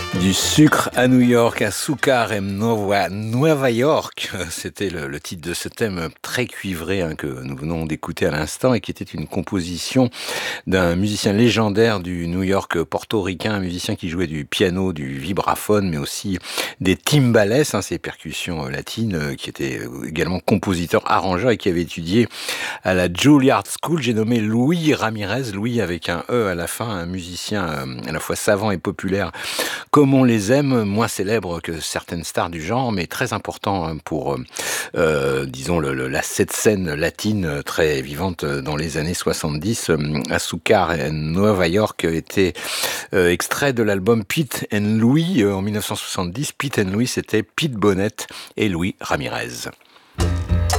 Du sucre à New York, Azúcar en Nueva York, c'était le titre de ce thème très cuivré que nous venons d'écouter à l'instant et qui était une composition d'un musicien légendaire du New York portoricain, un musicien qui jouait du piano, du vibraphone, mais aussi des timbales, ces percussions latines, qui était également compositeur, arrangeur et qui avait étudié à la Juilliard School. J'ai nommé Louis Ramirez, Louis avec un E à la fin, un musicien à la fois savant et populaire comme on les aime, moins célèbre que certaines stars du genre, mais très important pour, disons, cette scène latine très vivante dans les années 70. Azúcar en Nueva York était extrait de l'album Pete and Louis en 1970. Pete and Louis, c'était Pete Bonnet et Louis Ramirez.